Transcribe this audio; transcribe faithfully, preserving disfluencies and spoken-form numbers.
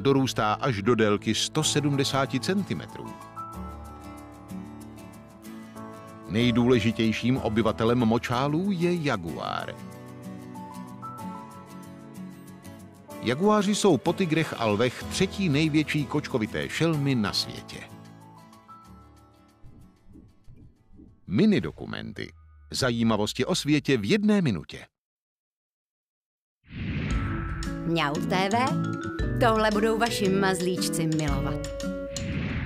dorůstá až do délky sto sedmdesát centimetrů. Nejdůležitějším obyvatelem močálů je jaguár. Jaguáři jsou po tygrech a lvech třetí největší kočkovité šelmy na světě. Minidokumenty. Zajímavosti o světě v jedné minutě. Mňaut té vé, tohle budou vaši mazlíčci milovat.